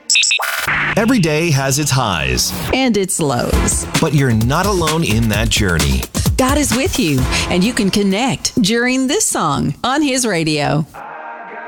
Every day has its highs, And its lows. but you're not alone in that journey. God is with you, and you can connect during this song on His radio.